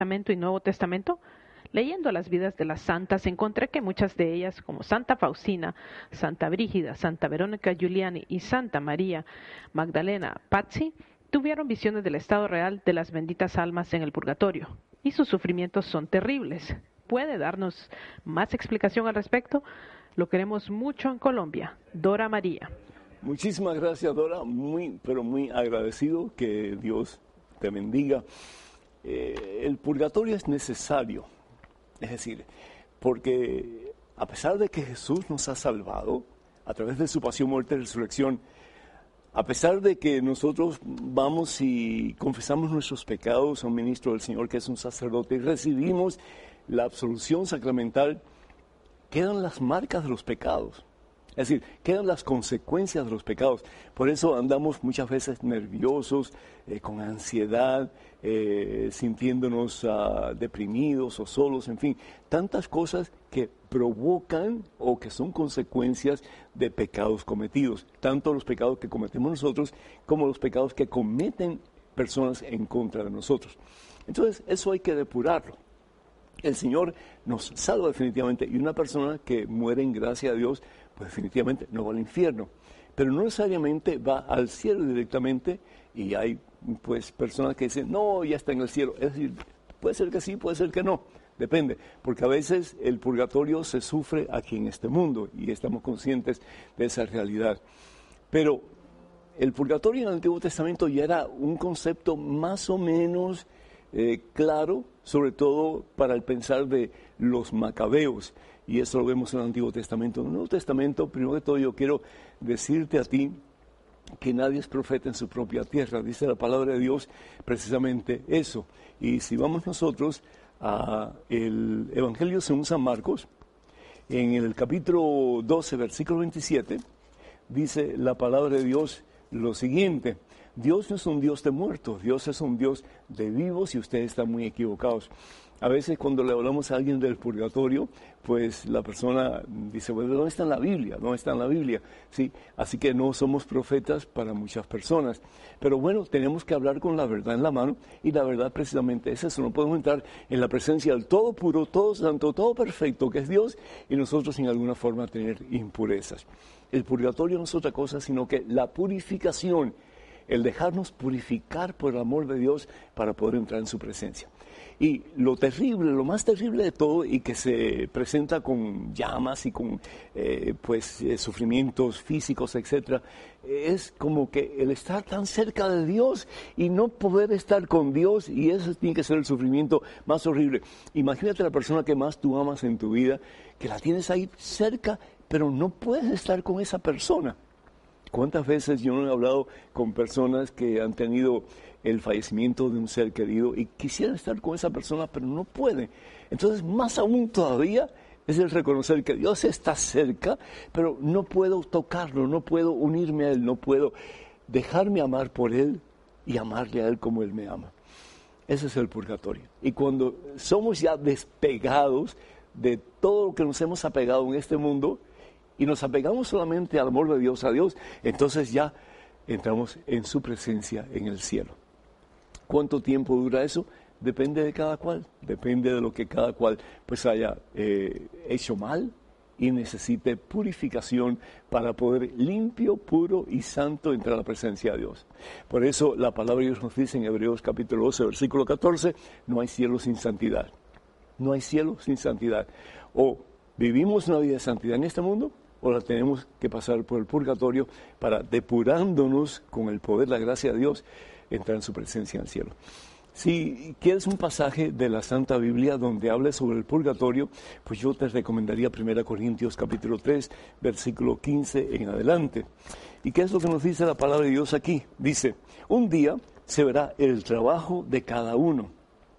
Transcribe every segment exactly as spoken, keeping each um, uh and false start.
Testamento y Nuevo Testamento? Leyendo las vidas de las santas, encontré que muchas de ellas, como Santa Faustina, Santa Brígida, Santa Verónica Giuliani y Santa María Magdalena Pazzi, tuvieron visiones del estado real de las benditas almas en el purgatorio, y sus sufrimientos son terribles. ¿Puede darnos más explicación al respecto? Lo queremos mucho en Colombia. Dora María. Muchísimas gracias, Dora. Muy, pero muy agradecido. Que Dios te bendiga. Eh, el purgatorio es necesario. Es decir, porque a pesar de que Jesús nos ha salvado a través de su pasión, muerte y resurrección, a pesar de que nosotros vamos y confesamos nuestros pecados a un ministro del Señor que es un sacerdote y recibimos la absolución sacramental, quedan las marcas de los pecados. Es decir, quedan las consecuencias de los pecados. Por eso andamos muchas veces nerviosos, eh, con ansiedad, eh, sintiéndonos uh, deprimidos o solos, en fin. Tantas cosas que provocan o que son consecuencias de pecados cometidos. Tanto los pecados que cometemos nosotros como los pecados que cometen personas en contra de nosotros. Entonces, eso hay que depurarlo. El Señor nos salva definitivamente y una persona que muere en gracia a Dios, pues definitivamente no va al infierno, pero no necesariamente va al cielo directamente, y hay pues personas que dicen, no, ya está en el cielo. Es decir, puede ser que sí, puede ser que no, depende, porque a veces el purgatorio se sufre aquí en este mundo y estamos conscientes de esa realidad. Pero el purgatorio en el Antiguo Testamento ya era un concepto más o menos eh, claro, sobre todo para el pensar de los macabeos. Y eso lo vemos en el Antiguo Testamento. En el Nuevo Testamento, primero de todo, yo quiero decirte a ti que nadie es profeta en su propia tierra. Dice la palabra de Dios precisamente eso. Y si vamos nosotros al Evangelio según San Marcos, en el capítulo doce, versículo veintisiete, dice la palabra de Dios lo siguiente: Dios no es un Dios de muertos, Dios es un Dios de vivos, y ustedes están muy equivocados. A veces cuando le hablamos a alguien del purgatorio, pues la persona dice, bueno, ¿dónde está en la Biblia? ¿Dónde está en la Biblia? Sí, así que no somos profetas para muchas personas. Pero bueno, tenemos que hablar con la verdad en la mano, y la verdad precisamente es eso. No podemos entrar en la presencia del todo puro, todo santo, todo perfecto, que es Dios, y nosotros en alguna forma tener impurezas. El purgatorio no es otra cosa sino que la purificación, el dejarnos purificar por el amor de Dios para poder entrar en su presencia. Y lo terrible, lo más terrible de todo, y que se presenta con llamas y con eh, pues eh, sufrimientos físicos, etcétera, es como que el estar tan cerca de Dios y no poder estar con Dios, y eso tiene que ser el sufrimiento más horrible. Imagínate la persona que más tú amas en tu vida, que la tienes ahí cerca, pero no puedes estar con esa persona. ¿Cuántas veces yo no he hablado con personas que han tenido el fallecimiento de un ser querido y quisieran estar con esa persona, pero no pueden? Entonces, más aún todavía es el reconocer que Dios está cerca, pero no puedo tocarlo, no puedo unirme a Él, no puedo dejarme amar por Él y amarle a Él como Él me ama. Ese es el purgatorio. Y cuando somos ya despegados de todo lo que nos hemos apegado en este mundo, y nos apegamos solamente al amor de Dios, a Dios, entonces ya entramos en su presencia en el cielo. ¿Cuánto tiempo dura eso? Depende de cada cual, depende de lo que cada cual pues haya eh, hecho mal y necesite purificación para poder limpio, puro y santo entrar a la presencia de Dios. Por eso la palabra de Dios nos dice en Hebreos capítulo doce, versículo catorce, no hay cielo sin santidad. No hay cielo sin santidad. O vivimos una vida de santidad en este mundo, o la tenemos que pasar por el purgatorio para, depurándonos con el poder, la gracia de Dios, entrar en su presencia en el cielo. Si quieres un pasaje de la Santa Biblia donde hable sobre el purgatorio, pues yo te recomendaría primera Corintios capítulo tres, versículo quince en adelante. ¿Y qué es lo que nos dice la palabra de Dios aquí? Dice, un día se verá el trabajo de cada uno.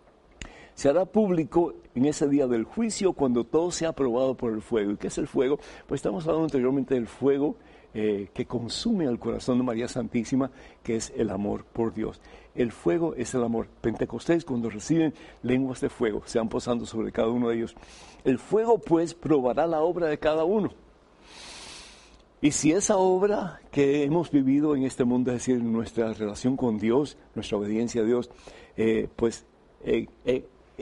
Se hará público en ese día del juicio, cuando todo sea aprobado por el fuego. ¿Y qué es el fuego? Pues estamos hablando anteriormente del fuego eh, que consume al corazón de María Santísima, que es el amor por Dios. El fuego es el amor. Pentecostés, cuando reciben lenguas de fuego, se van posando sobre cada uno de ellos. El fuego, pues, probará la obra de cada uno. Y si esa obra que hemos vivido en este mundo, es decir, nuestra relación con Dios, nuestra obediencia a Dios, eh, pues... Eh, eh,